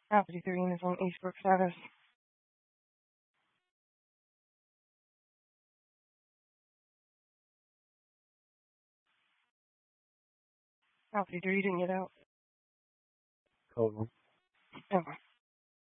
Alpha 3 is on Eastbrook status. Alpha 3 didn't get out. Hold on. Okay.